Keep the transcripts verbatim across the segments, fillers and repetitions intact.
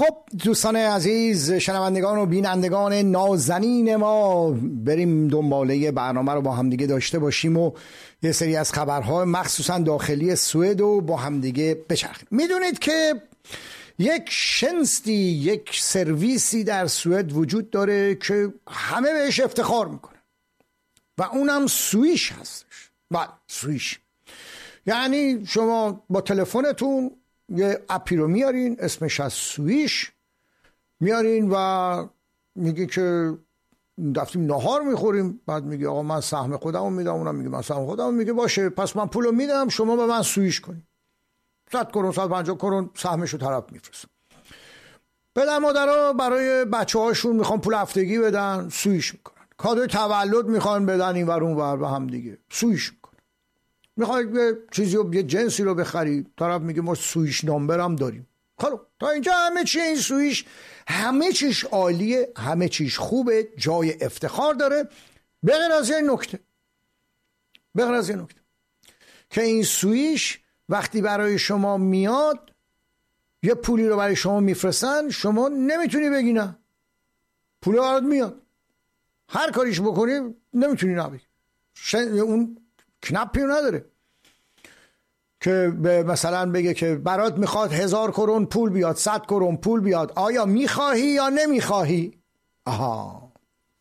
خب دوستان عزیز، شنوندگان و بینندگان نازنین ما، بریم دنباله برنامه رو با همدیگه داشته باشیم و یه سری از خبرها مخصوصا داخلی سوئد رو با همدیگه بچرخیم. میدونید که یک شنستی، یک سرویسی در سوئد وجود داره که همه بهش افتخار میکنه و اونم سوئیش هستش. بله، سوئیش. یعنی شما با تلفنتون یه اپی رو میارین، اسمش از سوئیش، میارین و میگی که رفتیم ناهار میخوریم، بعد میگه آقا من سهم خودمو میدم، اونم میگه من سهم خودمو، میگه باشه پس من پولو میدم، شما به من سوئیش کنید، صد کرون صد و پنجاه کرون سهمشو طرف میفرستم. پدر مادرها برای بچه هاشون میخوان پول هفتگی بدن، سوئیش میکنن. کادوی تولد میخوان بدن این ور اون ور به هم دیگه، سوئیش میکنن. میخواید یه چیزی رو، یه جنسی رو بخری، طرف میگه ما سوئیش نامبر هم داریم. خب تا اینجا همه چی این سوئیش، همه چیش عالیه، همه چیش خوبه، جای افتخار داره، به غیر از یه نکته، به غیر از یه نکته که این سوئیش وقتی برای شما میاد یه پولی رو برای شما میفرستن، شما نمیتونی بگی نه، پول برات میاد، هر کاریش بکنی نمیتونی نه بگی. اون کنپی نداره که مثلا بگه که برات میخواد هزار کرون پول بیاد، صد کرون پول بیاد، آیا میخواهی یا نمیخواهی؟ آها،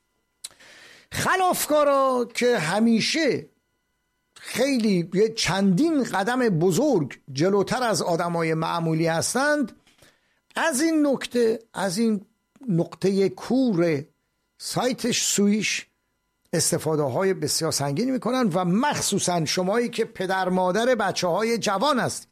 خلافکارا که همیشه خیلی یه چندین قدم بزرگ جلوتر از آدمای معمولی هستند، از این نکته، از این نقطه کور سایتش سوئیش استفاده های بسیار سنگینی میکنن و مخصوصا شمایی که پدر مادر بچه های جوان هست،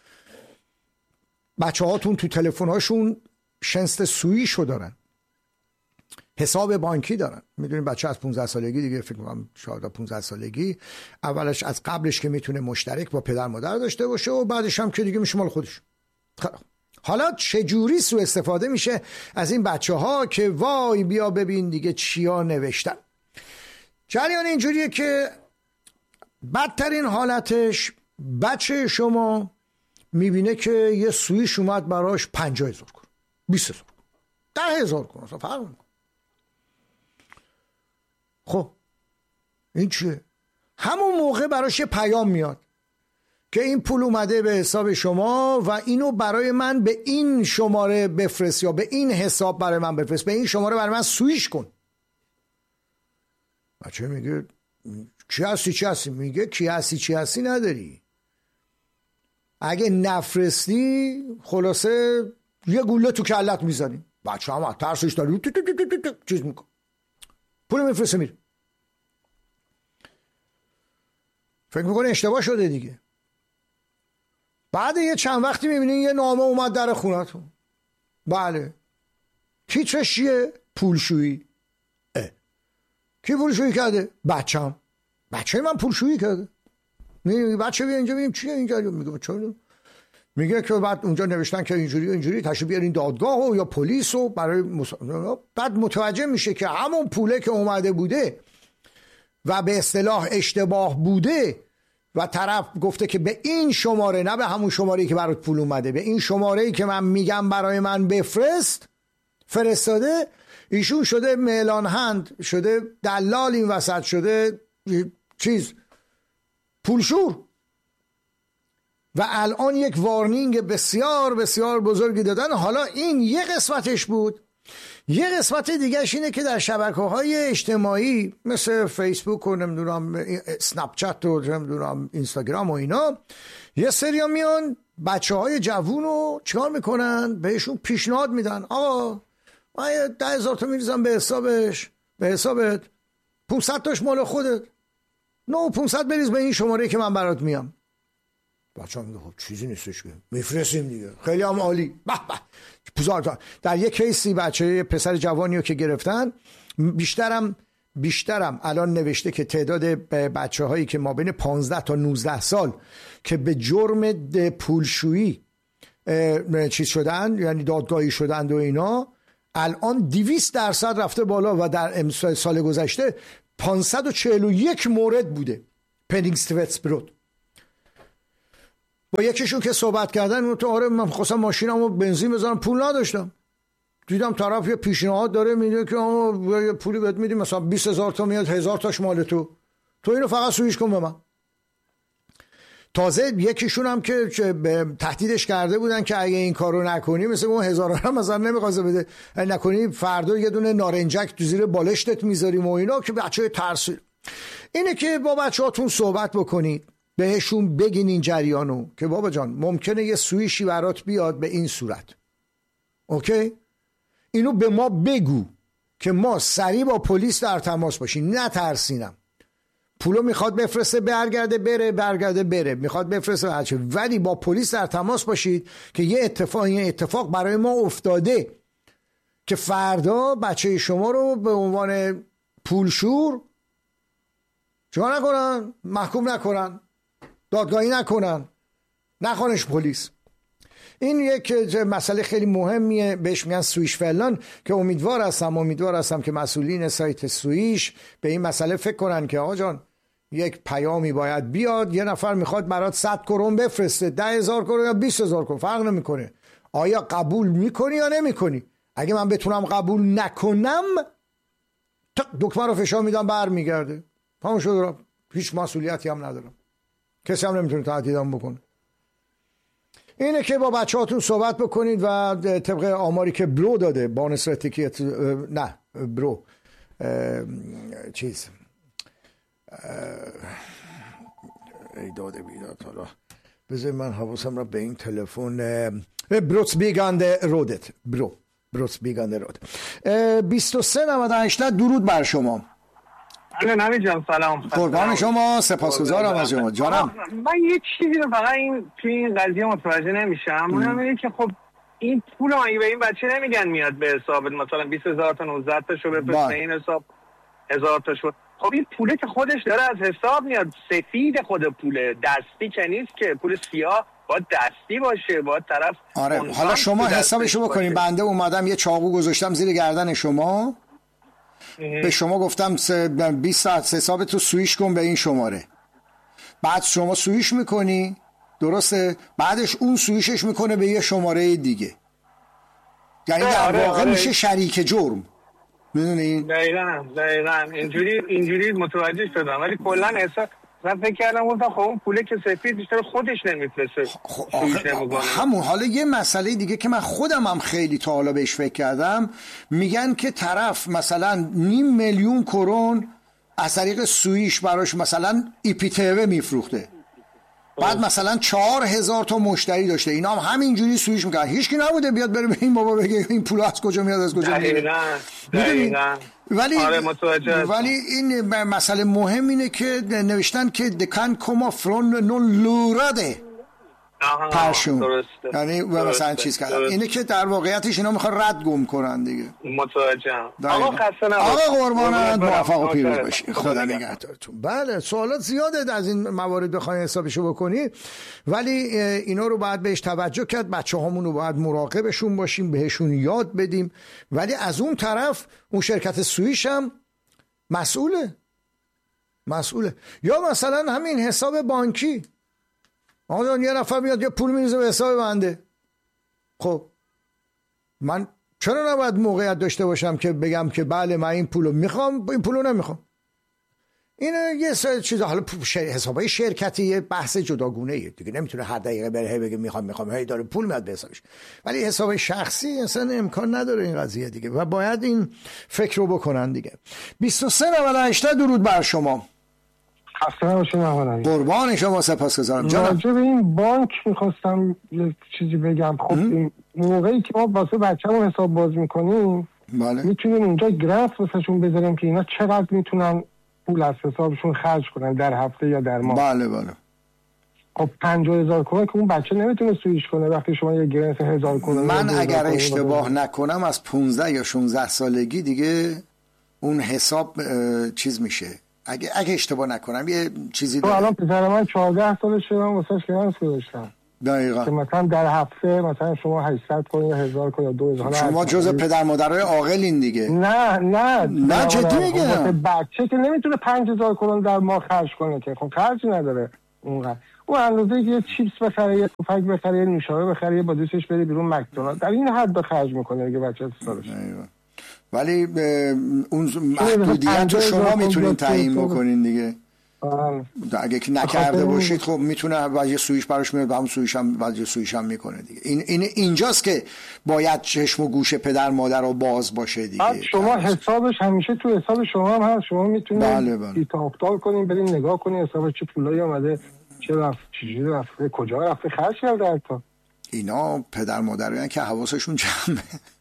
بچه هاتون تو تلفن هاشون شنست سوئیشو دارن، حساب بانکی دارن. میدونین بچه از پانزده سالگی دیگه، فکر میکنم چهارده پانزده سالگی، اولش از قبلش که میتونه مشترک با پدر مادر داشته باشه و بعدش هم که دیگه میشه مال خودش. حالا چجوری سوء استفاده میشه از این بچه ها که وای بیا ببین دیگه چیا نوشتن. جریان اینجوریه که بدترین حالتش بچه شما میبینه که یه سوئیش اومد براش پنجاه هزار کرون، بیست هزار کرون، ده هزار کرون، اصلا فرق میکنه. خب این چیه؟ همون موقع براش یه پیام میاد که این پول اومده به حساب شما و اینو برای من به این شماره بفرست یا به این حساب برای من بفرست، به این شماره برای من سوئیش کن. بچه میگه کی هستی چی هستی؟ میگه کی هستی چی هستی نداری، اگه نفرستی خلاصه یه گوله تو کلت میزنی. بچه هم ترسش داری چیز میکن، پول میفرسته میره. فکر میکنه اشتباه شده دیگه. بعد یه چند وقتی میبینین یه نامه اومد در خونتون، بله تیترش چیه؟ پولشویی. اه کی پولشویی کرده؟ بچم. بچه من پولشویی کرده. میگه بچه بیا اینجا ببینیم چیه اینجا. میگه چرا؟ میگه که بعد اونجا نوشتن که اینجوری اینجوری تشریف بیارین دادگاه و یا پلیس و برای مص... بعد متوجه میشه که همون پوله که اومده بوده و به اصطلاح اشتباه بوده و طرف گفته که به این شماره، نه به همون شماره‌ای که برات پول اومده، به این شماره‌ای که من میگم برای من بفرست فرستاده. ایشون شده میلان هند، شده دلال، این وسط شده چیز پولشور و الان یک وارنینگ بسیار بسیار بزرگی دادن. حالا این یه قسمتش بود. یه قسمت دیگهش اینه که در شبکه‌های اجتماعی مثل فیسبوک و نمیدونم اسنپ چت و نمیدونم اینستاگرام و اینا، یه سریا میان بچه های جوون رو چیکار میکنن؟ بهشون پیشنهاد میدن آقا من یه ده هزار تا میریزم به حسابش، به حسابت، پونصد تاش مال خودت، نه پونصد بریز به این شماره که من برات میام. بچه ها میگه خب چیزی نیستش که میفرستیم دیگه، خیلی هم عالی. به به. در یک کیسی بچه پسر جوانی رو که گرفتن، بیشترم بیشترم الان نوشته که تعداد بچه هایی که ما بین پانزده تا نوزده سال که به جرم پولشویی چیز شدن، یعنی دادگاهی شدند و اینا، الان دویست درصد رفته بالا و در سال گذشته پانصد و چهل و یک مورد بوده. پنینگستوتس برود. با یکیشون که صحبت کردن اون تو آره من خواستم ماشینمو بنزین بزنم پول نداشتم، دیدم طرف یه پیشنهاد داره میده که آقا یه پولی بهت میدیم مثلا بیست هزار تا میاد، هزار تاش مال تو، تو اینو فقط سویش کن به من. تازه یکیشون هم که تهدیدش کرده بودن که اگه این کارو نکنی مثل اون هزار هم مثلا نمیخواسته بده، نکنی فردا یه دونه نارنجک تو زیر بالشتت میذاریم و اینا، که بچه ترسید. اینه که با بچه‌هاتون صحبت بکنید، بهشون بگین این جریانو که بابا جان ممکنه یه سویشی برات بیاد به این صورت، اوکی؟ اینو به ما بگو که ما سریع با پلیس در تماس باشیم، نترسینم. پولو میخواد بفرسته برگرده بره، برگرده بره، میخواد بفرسته هرچه، ولی با پلیس در تماس باشید که یه اتفاق یه اتفاق برای ما افتاده که فردا بچه شما رو به عنوان پولشور چرا نکنن، محکوم نکنن، دادگاهی نکنن، نخوانش پلیس. این یک مسئله خیلی مهمیه، بهش میگن سویش فلان، که امیدوار هستم امیدوار هستم که مسئولین سایت سویش به این مسئله فکر کنن که آقا جان یک پیامی باید بیاد، یه نفر میخواد برات صد کرون بفرسته، ده هزار کرون یا بیست هزار کرون فرق نمیکنه، آیا قبول میکنی یا نمیکنی؟ اگه من بتونم قبول نکنم دکمه رو فشار میدم برمیگرده، تمام شد، هیچ مسئولیتی هم ندارم، کسی هم نمیتونه تهدیدم بکنه. اینه که با بچه هاتون صحبت بکنید و طبق آماری که برو داده بان استراتژیک نه برو چیز ای داده بیداد، حالا بذار من حواسم را به این تلفن بروتس بیگانده رودت برو بروتس بیگانده رود بیست و سه نود و هشت. درود بر شما. الو نوید جان سلام. قربان شما، سپاسگزارم از شما جانم. من یه چیزی رو فقط این توی این قضیه متوجه نمیشم، اونم اینه که خب این پول اگه به این بچه نمیگن میاد به حساب مثلا بیست هزار تا نوزده تا شو بفرسته این حساب هزار تا شو، خب این پوله که خودش داره از حساب میاد، سفید خود پوله، دستی که نیست که، پول سیاه باید دستی باشه، باید طرف. آره حالا شما حسابشو بکنین، بنده اومدم یه چاقو گذاشتم زیر گردن شما، به شما گفتم بیست ساعت حساب تو سویش کن به این شماره، بعد شما سویش میکنی درسته، بعدش اون سویشش میکنه به یه شماره دیگه، یعنی در واقع آره، آره. میشه شریک جرم، میدونی؟ دقیقاً دقیقاً اینجوری اینجوری متوجه شدم، ولی کلا حساب من فکر کردم گفتم خب اون پوله که سفید بیشتر خودش نمیفرسته. خب همون حالا یه مسئله دیگه که من خودم هم خیلی تا حالا بهش فکر کردم، میگن که طرف مثلا نیم میلیون کرون از طریق سویش براش مثلا ای پی تیوه میفروخته، بعد مثلا چهار هزار تا مشتری داشته، اینا هم همینجوری سویش میکنن، هیچکی نبوده بیاد بره به این بابا بگه این پول از کجا میاد از کجا میاد. دقیقاً. ولی آره ولی این مسئله مهم اینه که نوشتن که دکان کما فرون نون لوراده پرشون، یعنی مثلا چیز کردن، اینه که در واقعیتش اینا میخوان رد گم کنن دیگه. متوجهم. آقا خسته نباش. آقا قربانت، موفق و پیروز باشی، خدا نگهدارتون. بله سوالات زیاده از این موارد بخواید حسابشو بکنی، ولی اینا رو باید بهش توجه کرد، بچه‌هامون رو باید مراقبشون باشیم، بهشون یاد بدیم، ولی از اون طرف اون شرکت سویش هم مسئوله مسئوله یا مثلا همین حساب بانکی، آقا یه نفر میاد یه پول میریزه به حساب بنده، خب من چرا نباید موقعیت داشته باشم که بگم که بله من این پولو میخوام، این پولو نمیخوام؟ این یه سری چیزا، حالا حسابای شرکتی یه بحث جداگونه ایه دیگه، نمیتونه هر دقیقه بره بگه میخوام میخوام هی داره پول میاد به حسابش، ولی حساب شخصی اصلا امکان نداره این قضیه دیگه و باید این فکر رو بکنن دیگه. بیست و سه نود و هشت. درود بر شما. خسته نباشید محمد. قربان شما، سپاسگزارم. راجع به این بانک میخواستم یه چیزی بگم. خب این موقعی که ما واسه بچه‌مون حساب باز میکنیم، بله، میتونیم اونجا گراف واسهشون بذاریم که اینا چقدر میتونن پول از حسابشون خرج کنن در هفته یا در ماه. بله بله. خب پنجاه هزار کرون که اون بچه نمیتونه سویش کنه وقتی شما یه گرنس هزار کرون. من اگر اشتباه نکنم از پانزده یا شانزده سالگی دیگه اون حساب چیز میشه، اگه اگه اشتباه نکنم یه چیزی داره. الان پسر من چهارده سالشه، من واسش گرنس گذاشتم. دقیقاً. که مثلا در هفته مثلا شما هشتصد کرون یا هزار کرون یا دو هزار. شما جزء پدر مادرای عاقلین دیگه. نه نه نه جدی میگم. بچه که نمیتونه پنج هزار کرون در ماه خرج کنه که خب خرجی نداره اونقدر. او اندازه یه چیپس بخره، یه پفک بخره، یه نوشابه بخره، یه با دوستش بره بیرون مکدونالد، در این حد به خرج میکنه دیگه بچه سالش. ولی اون محدودیت رو شما میتونین تعیین بکنین دیگه. اگه که نکرده باشید خب میتونه وجه سویش براش میاد و هم سویش هم وجه سویش هم میکنه دیگه. این این اینجاست که باید چشم و گوش پدر مادر رو باز باشه دیگه. شما حسابش همیشه تو حساب شما هم هست، شما میتونید بله بله. ایتافتال کنین، برین نگاه کنین حساب چه پولایی اومده، چه رفت چجوری رفته، کجا رفته، خرج کرده حتی. اینا پدر مادرایان که حواسشون جمعه.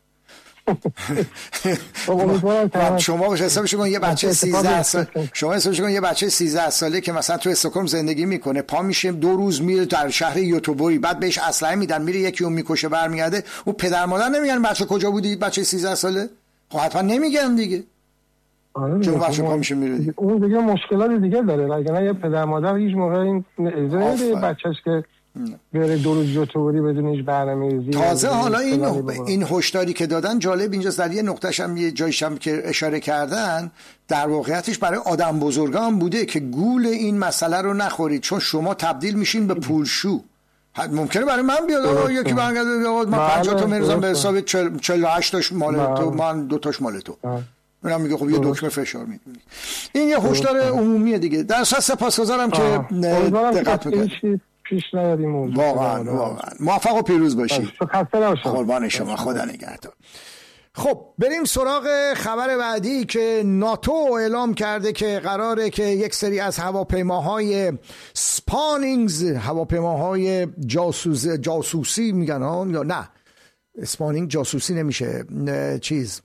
شما حسابش کن یه بچه سیزده ساله، شما حسابش کن یه بچه سیزده ساله که مثلا تو استکهلم زندگی میکنه، پا میشه دو روز میره در شهر یوتوبوری، بعد بهش اسلحه میدن میره یکی اون میکشه برمیگرده، اون پدر مادر نمیگن بچه کجا بودی بچه سیزده ساله؟ خب حتما نمیگن دیگه. آره چون بچه پا میشه میره دیگه. اون دیگه مشکلات دیگه داره، وگرنه یه پدر مادر هیچ موقع این اجازه نمیده بچه‌ش که بره دو روز یوتیوبری بدون هیچ برنامه‌ریزی. تازه حالا این این هشداری که دادن جالب اینجاست، در یه نقطه‌ش هم یه جایش هم که اشاره کردن در واقعیتش برای آدم بزرگان بوده که گول این مسئله رو نخورید، چون شما تبدیل میشین به پولشو. ممکنه برای من بیاد یکی برگرده من پنجاه تا میرزم به حساب چهل و هشت تاش مال تو، من دو تاش مال تو. منم میگه خب یه دکمه فشار میدونی. این یه هشدار عمومیه دیگه. در اصل سپاسگزارم که دقت میکنید. پیش نیاریم. واقعا واقعا موفق و پیروز باشید. قربان شما، خدا نگهدار. خب بریم سراغ خبر بعدی که ناتو اعلام کرده که قراره که یک سری از هواپیماهای سپانینگز، هواپیماهای جاسوس جاسوسی میگن ها یا نه سپانینگ جاسوسی نمیشه، چیز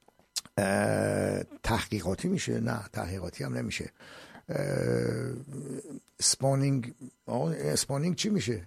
تحقیقاتی میشه، نه تحقیقاتی هم نمیشه، اسپانینگ اسپانینگ چی میشه؟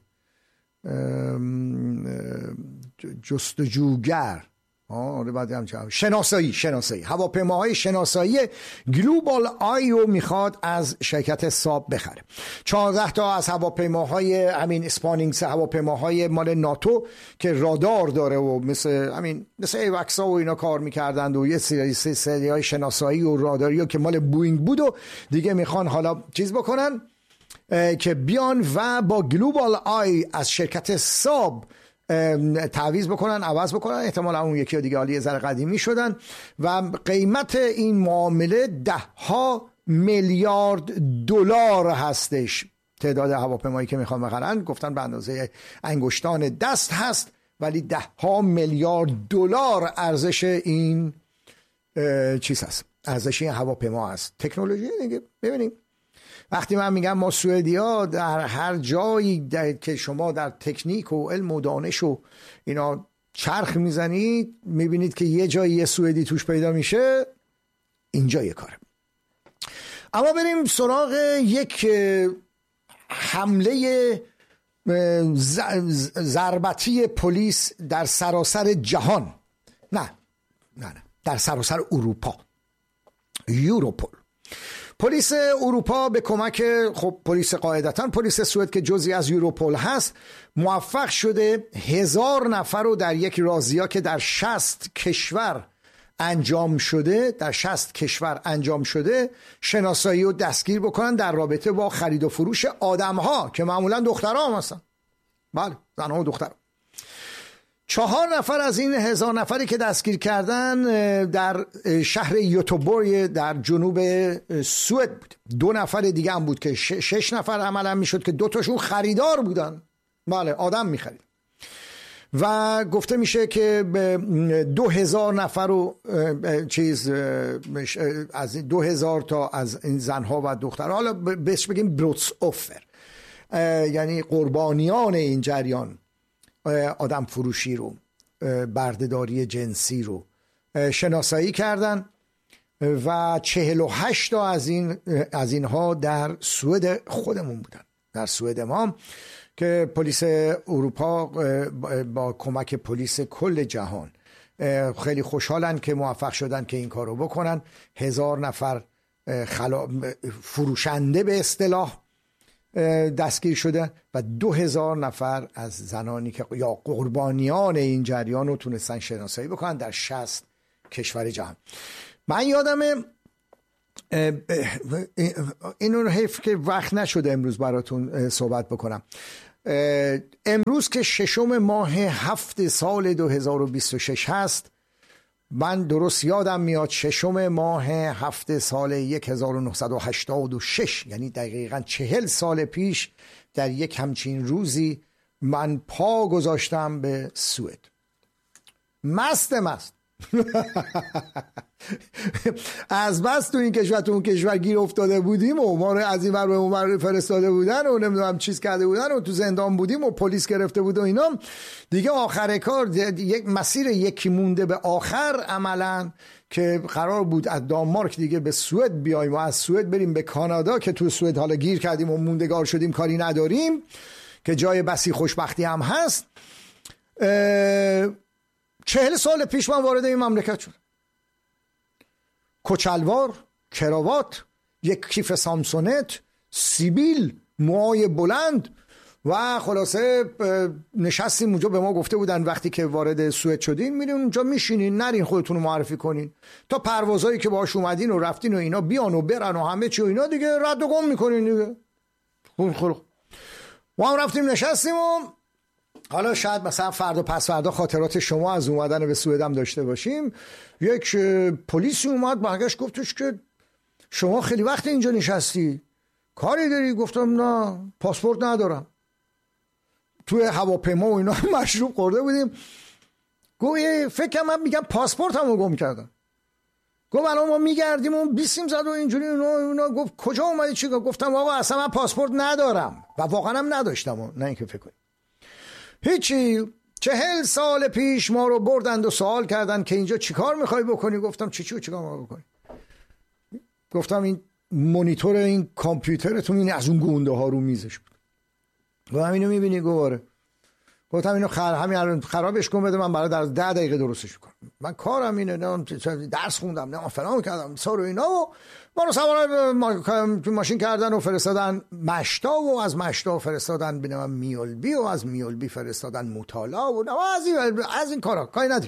جستجوگر. آره بعد هم چه شناسایی شناسایی هواپیماهای شناسایی گلوبال آی رو میخواد از شرکت ساب بخره. چهارده تا از هواپیماهای همین اسپانینگ، هواپیماهای مال ناتو که رادار داره و مثل همین مثل ایوکسا و اینا کار میکردند و یه سری سری های شناسایی و راداری که مال بوینگ بود و دیگه میخوان حالا چیز بکنن که بیان و با گلوبال آی از شرکت ساب تعویض بکنن، عوض بکنن. احتمالا اون یکی دیگه حالی ذره قدیمی شدن و قیمت این معامله ده ها میلیارد دلار هستش. تعداد هواپیمایی که میخوان بخرن گفتن به اندازه انگشتان دست هست، ولی ده ها میلیارد دلار ارزش این چیز هست، ارزش این هواپیما هست. تکنولوژی دیگه. ببینیم وقتی من میگم ما سوئدیا در هر جایی در که شما در تکنیک و علم و دانش و اینا چرخ میزنید میبینید که یه جایی یه سوئدی توش پیدا میشه، اینجا یه کاره. اما بریم سراغ یک حمله ضربتی پلیس در سراسر جهان، نه نه نه در سراسر اروپا. یوروپول، پلیس اروپا به کمک خب پلیس قاعدتاً پلیس سوئد که جزئی از یوروپول هست موفق شده هزار نفر رو در یک رازیا که در شصت کشور انجام شده در شصت کشور انجام شده شناسایی و دستگیر بکنن در رابطه با خرید و فروش آدم ها که معمولا دخترها هم هستن. بله زنها و دخترها. چهار نفر از این هزار نفری که دستگیر کردن در شهر یوتوبوری در جنوب سوئد بود. دو نفر دیگه هم بود که شش نفر عملا میشد که دو تاشون خریدار بودن. بله آدم میخرید. و گفته میشه که دو هزار نفر رو چیز از دو هزار تا از این زنها و دخترها، حالا بهش بگیم بروتس اوفر، یعنی قربانیان این جریان آدم فروشی رو، بردهداری جنسی رو شناسایی کردن و چهل و هشت تا از این از اینها در سوئد خودمون بودن، در سوئد ما، که پلیس اروپا با کمک پلیس کل جهان خیلی خوشحالن که موفق شدن که این کارو بکنن. هزار نفر خلا... فروشنده به اصطلاح دستگیر شده و دو هزار نفر از زنانی که یا قربانیان این جریان رو تونستن شناسایی بکنن در شصت کشور جهان. من یادمه اینو حیف که وقت نشده امروز براتون صحبت بکنم. امروز که ششم ماه هفت سال دو هزار و بیست و شش هست، من درست یادم میاد ششم ماه هفت سال هزار و نهصد و هشتاد و شش، یعنی دقیقاً چهل سال پیش در یک همچین روزی من پا گذاشتم به سوئد. مست مست از بس تو این کشور تو اون کشور گیر افتاده بودیم و ما رو از این ور به اون ور فرستاده بودن و نمیدونم چیز کرده بودن و تو زندان بودیم و پلیس گرفته بود و اینا. دیگه آخر کار یک مسیر یکی مونده به آخر عملا که قرار بود از دانمارک دیگه به سوئد بیایم و از سوئد بریم به کانادا که تو سوئد حالا گیر کردیم و موندگار شدیم، کاری نداریم که جای بسی خوشبختی هم هست. چهل سال پیش من وارد این مملکت شدم، کچلوار، کراوات، یک کیف سامسونت، سیبیل، موهای بلند و خلاصه نشستیم اونجا. به ما گفته بودن وقتی که وارد سوئد شدین میرین اونجا میشینین، نرین خودتون رو معرفی کنین تا پروازایی که باهاش اومدین و رفتین و اینا بیان و برن و همه چی و اینا دیگه رد و گم میکنین دیگه. خوب خوب ما هم رفتیم نشستیم و حالا شاید مثلا فردا پس فردا خاطرات شما از اومدن به سوئد هم داشته باشیم. یک پلیسی اومد برگشت گفتش که شما خیلی وقت اینجا نشستی، کاری داری؟ گفتم نه پاسپورت ندارم. توی هواپیما و اینا مشروب خورده بودیم. گویا فکر من میگم پاسپورتمو رو گم کردم. گفت الان ما میگردیم و بیسیم زد و اینجوری اونا, اونا گفت کجا اومدی چیکار؟ گفتم آقا اصلا من پاسپورت ندارم و واقعا هم نداشتم و نه اینکه فکر کنی هیچی. چهل سال پیش ما رو بردند و سوال کردن که اینجا چیکار میخوای بکنی؟ گفتم چی چی چیکار میخوای بکنی؟ گفتم این مانیتور این کامپیوترتون این از اون گونده ها رو میزش بود. گفتم اینو میبینی؟ گواره. گفتم اینو خر همین الان خرابش کن بده من برای در ده دقیقه درستش میکنم. من کارم اینه، نه درس خوندم، نه فلان کردم سار و اینا و ما رو سوار ماشین کردن و فرستادن مشتا و از مشتا فرستادن بنام میولبی و از میولبی فرستادن موتالا و از این از این کارا کاری نداریم.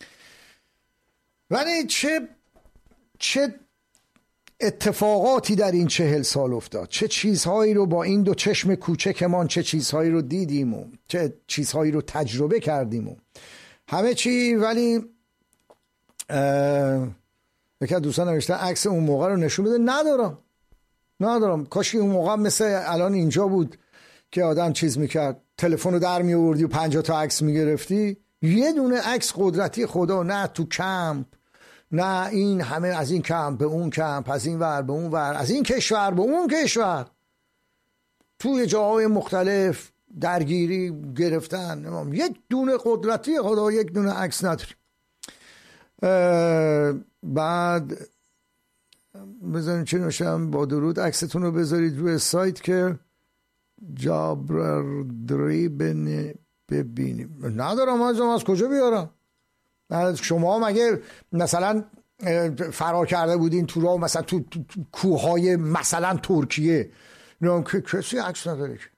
ولی چه چه اتفاقاتی در این چهل سال افتاد، چه چیزهایی رو با این دو چشم کوچکمان چه چیزهایی رو دیدیم و چه چیزهایی رو تجربه کردیم و همه چی. ولی یکی از دوستان نوشته عکس اون موقع رو نشون بده. ندارم ندارم کاش اون موقع مثل الان اینجا بود که آدم چیز میکرد، تلفن رو در می آوردی و پنجاه تا عکس میگرفتی. یه دونه عکس قدرتی خدا، نه تو کمپ، نه این همه از این کمپ به اون کمپ، از این ور به اون ور، از این کشور به اون کشور، توی جاهای مختلف درگیری گرفتن. یک دونه قدرتی خدا، یک دونه عکس نداریم. بعد بذاریم چه نوشم با درود عکستون رو بذارید روی سایت که جابردری ببینیم. ندارم از از کجا بیارم؟ شما مگه مثلا فرار کرده بودین تو راه مثلا تو, تو, تو کوههای مثلا ترکیه؟ نه کسی عکس نداره که.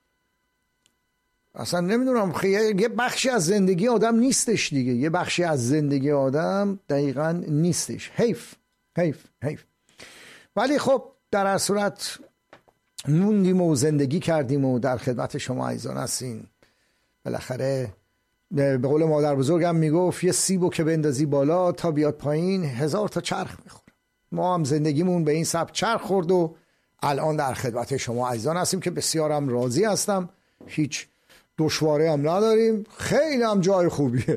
اصلا نمیدونم خیلی یه بخشی از زندگی آدم نیستش دیگه، یه بخشی از زندگی آدم دقیقاً نیستش. حیف حیف حیف. ولی خب در هر صورت موندیم و زندگی کردیم و در خدمت شما عزیزان هستیم. بالاخره به قول مادر بزرگم میگفت یه سیبو که بندازی بالا تا بیاد پایین هزار تا چرخ میخوره. ما هم زندگیمون به این سبک چرخ خورد و الان در خدمت شما عزیزان هستیم که بسیارم راضی هستم، هیچ دشواری هم نداریم، خیلی هم جای خوبیه.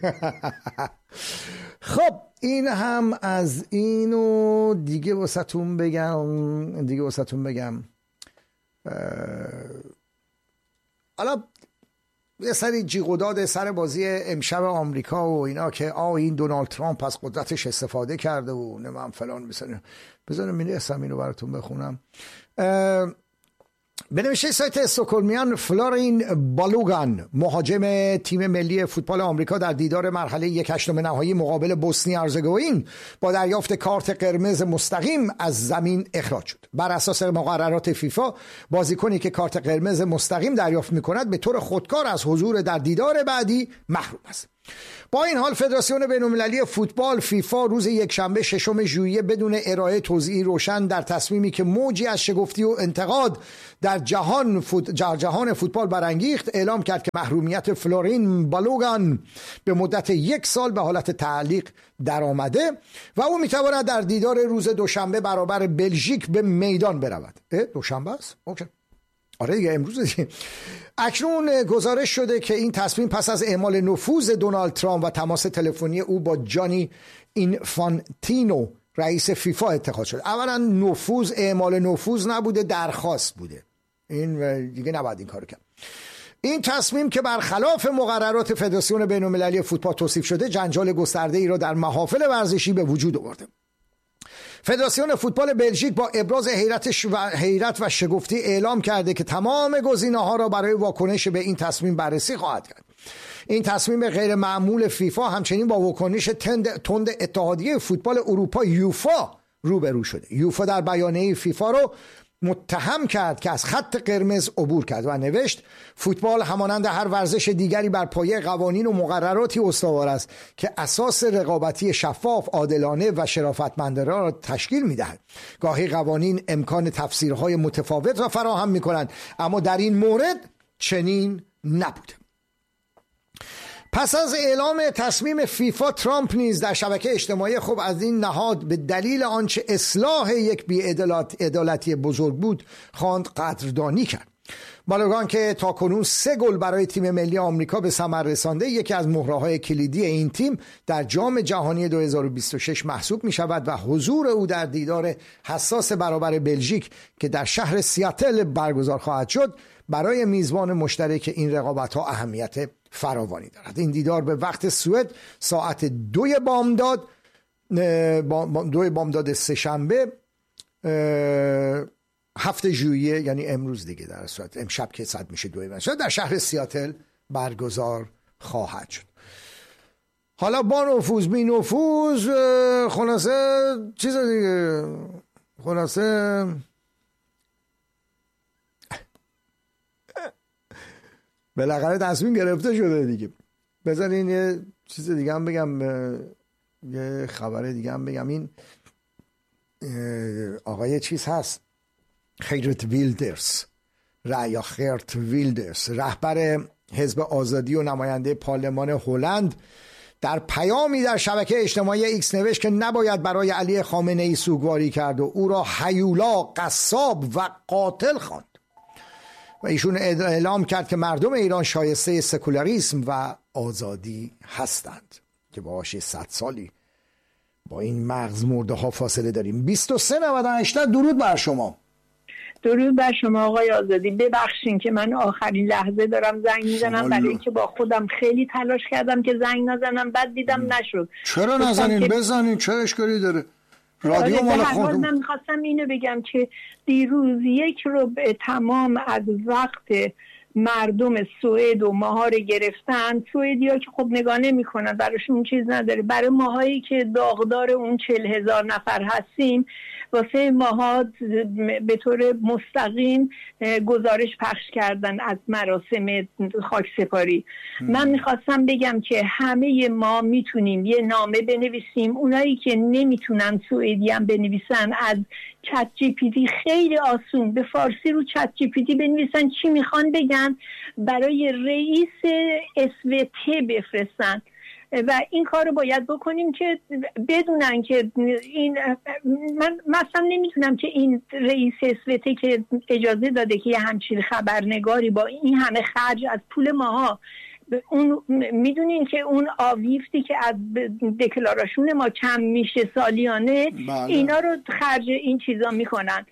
خب این هم از اینو دیگه واسهتون بگم دیگه واسهتون بگم حالا یه سری جیغ و داد سر بازی امشب آمریکا و اینا که آه این دونالد ترامپ از قدرتش استفاده کرده و نمیم فلان. بزنم بزنم میره اسم اینو براتون بخونم. بنویشه سایت استکهلمیان فلورین بالوگان مهاجم تیم ملی فوتبال آمریکا در دیدار مرحله یک هشتم نهایی مقابل بوسنی هرزگوین با دریافت کارت قرمز مستقیم از زمین اخراج شد. بر اساس مقررات فیفا بازیکنی که کارت قرمز مستقیم دریافت می‌کند به طور خودکار از حضور در دیدار بعدی محروم است. با این حال فدراسیون بین‌المللی فوتبال فیفا روز یکشنبه ششم ژوئیه بدون ارائه توضیحی روشن در تصمیمی که موجی از شگفتی و انتقاد در جهان فوت... در جهان فوتبال برانگیخت اعلام کرد که محرومیت فلورین بالوگان به مدت یک سال به حالت تعلیق در آمده و او میتواند در دیدار روز دوشنبه برابر بلژیک به میدان برود. دوشنبه است؟ اوکی. آره دیگه امروز دیگه. اکنون گزارش شده که این تصمیم پس از اعمال نفوذ دونالد ترامپ و تماس تلفنی او با جانی اینفانتینو رئیس فیفا اتخاذ شد. اولا نفوذ اعمال نفوذ نبوده، درخواست بوده. این دیگه نباید این کارو کرد. این تصمیم که برخلاف مقررات فدراسیون بین‌المللی فوتبال توصیف شده جنجال گسترده‌ای را در محافل ورزشی به وجود آورده. فدراسیون فوتبال بلژیک با ابراز حیرت و حیرت و شگفتی اعلام کرده که تمام گزینه‌ها را برای واکنش به این تصمیم بررسی خواهد کرد. این تصمیم غیر معمول فیفا همچنین با واکنش تند اتحادیه فوتبال اروپا یوفا روبرو شده. یوفا در بیانیه فیفا رو متهم کرد که از خط قرمز عبور کرد و نوشت فوتبال همانند هر ورزش دیگری بر پایه قوانین و مقرراتی استوار است که اساس رقابتی شفاف، عادلانه و شرافتمندانه را تشکیل می‌دهد. گاهی قوانین امکان تفسیرهای متفاوت را فراهم می‌کنند، اما در این مورد چنین نبوده. پس از اعلام تصمیم فیفا، ترامپ نیز در شبکه اجتماعی خود از این نهاد به دلیل آنچه اصلاح یک بی‌عدالتی بزرگ بود خواند قدردانی کرد. بالوگان که تاکنون سه گل برای تیم ملی آمریکا به ثمر رسانده، یکی از مهره‌های کلیدی این تیم در جام جهانی دو هزار و بیست و شش محسوب می شود و حضور او در دیدار حساس برابر بلژیک که در شهر سیاتل برگزار خواهد شد برای میزبان مشترک این رقابت‌ها اهمیت فراوانی دارد. این دیدار به وقت سوئد ساعت دوی بامداد دوی بامداد سه‌شنبه هفته ژوئیه، یعنی امروز دیگه، در صورت امشب که صد میشه دوی بامداد در شهر سیاتل برگزار خواهد شد. حالا با نفوذ بی نفوذ خلاصه چیز دیگه، خلاصه بالاخره تصمیم گرفته شده دیگه. بذارین یه چیز دیگه هم بگم، یه خبر دیگه هم بگم. این آقای چیز هست، خیرت ویلدرز یا خیرت ویلدرز، رهبر حزب آزادی و نماینده پارلمان هلند، در پیامی در شبکه اجتماعی ایکس نوشت که نباید برای علی خامنه ای سوگواری کرد و او را هیولا، قصاب و قاتل خواند. و ایشون اعلام کرد که مردم ایران شایسته سکولاریسم و آزادی هستند که باشه صد سالی با این مغز مرده ها فاصله داریم. بیست و سه نود و هشت. درود بر شما. درود بر شما آقای آزادی. ببخشین که من آخرین لحظه دارم زنگ میزنم، برای اینکه با خودم خیلی تلاش کردم که زنگ نزنم، بعد دیدم نشد. چرا نزنین؟ که... بزنین، چه اشکالی داره؟ رادیو مال خودم. من میخواستم اینو بگم که دیروز یک رو به تمام از وقت مردم سوئد و ماها رو گرفتن. سوئدیا که خب نگاه نمی کنن، براشون چیز نداره. برای ماهایی که داغدار اون چل هزار نفر هستیم، واسه ماها به طور مستقیم گزارش پخش کردن از مراسم خاکسپاری. من میخواستم بگم که همه ما میتونیم یه نامه بنویسیم. اونایی که نمیتونن سوئدی هم بنویسن، از چت جی پی تی خیلی آسون به فارسی رو چت جی پی تی بنویسن چی میخوان بگن، برای رئیس اس و تی بفرستن و این کار رو باید بکنیم که بدونن که این من مثلا نمیتونم که این رئیس اس و تی که اجازه داده که یه همچین خبرنگاری با این همه خرج از پول ماها، اون میدونین که اون آویفتی که از دکلاراشون ما کم میشه سالیانه، بله. اینا رو خرج این چیزا میکنن.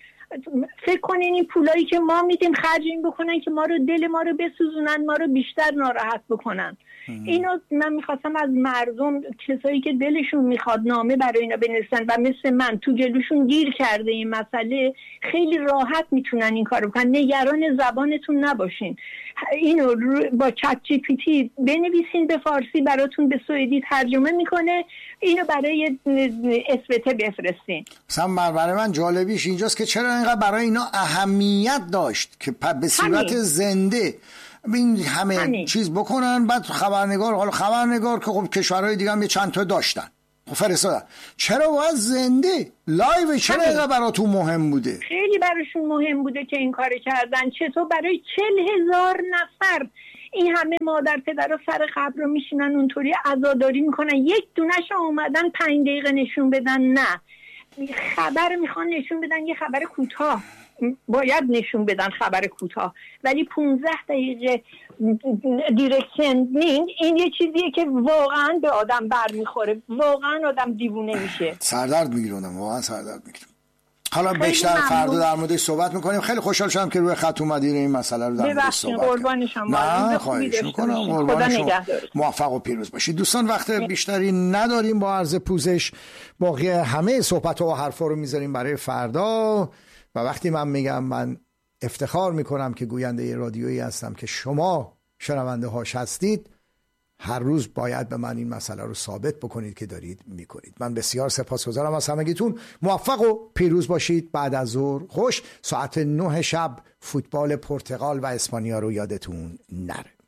فکر کنین این پولایی که ما میدیم خرج این بکنن که ما رو دل ما رو بسوزونن، ما رو بیشتر ناراحت بکنن. اینو من میخواستم از مردم، کسایی که دلشون میخواد نامه برای اینا بنویسن و مثل من تو جلوشون گیر کرده این مسئله، خیلی راحت میتونن این کارو بکنن. نگران زبانتون نباشین، اینو با چت جی پی تی بنویسین به فارسی، براتون به سوئدی ترجمه میکنه، اینو برای اس و تی بفرستین. مثلا برای من جالبیش اینجاست که چرا اینقدر برای اینا اهمیت داشت که به صورت زنده این همه همین. چیز بکنن، بعد خبرنگار، حالا خبرنگار که خب کشورهای دیگه هم یه چند تا داشتن فرستادن، چرا باید زنده لایو؟ چرا اینقدر براتون مهم بوده؟ خیلی براشون مهم بوده که این کار کردن. چطور برای چل هزار نفر این همه مادر پدر سر قبر رو میشینن اونطوری عزاداری میکنن، یک دونش اومدن پنج دقیقه نشون بدن؟ نه، خبر میخوان نشون بدن، یه خبر کوتاه باید نشون بدن، خبر کوتاه، ولی پونزده دقیقه دیرکت سندینگ این یه چیزیه که واقعا به آدم بر میخوره، واقعا آدم دیوونه میشه، سردرد میگیره آدم، واقعا سردرد میگیره. حالا بیشتر فردا در موردش صحبت میکنیم. خیلی خوشحال شدم که روی خط اومدین این مسئله رو در موردش صحبت کنیم. قربان شما. نه خواهش میکنم، قربان شما، موفق و پیروز باشید. دوستان وقت بیشتری نداریم با عرض پوزش، باقی همه صحبت و حرفا رو میذاریم برای فردا. و وقتی من میگم من افتخار میکنم که گوینده ی رادیویی هستم که شما شنونده هاش هستید، هر روز باید به من این مسئله رو ثابت بکنید که دارید میکنید. من بسیار سپاسگزارم از همگیتون. موفق و پیروز باشید. بعد از ظهر خوش، ساعت نه شب فوتبال پرتغال و اسپانیا رو یادتون نره.